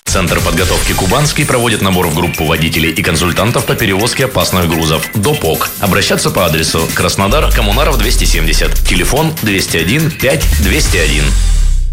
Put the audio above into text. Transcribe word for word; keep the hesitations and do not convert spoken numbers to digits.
Центр подготовки «Кубанский» проводит набор в группу водителей и консультантов по перевозке опасных грузов. ДОПОК. Обращаться по адресу Краснодар, Коммунаров двести семьдесят. Телефон двести один пять двести один.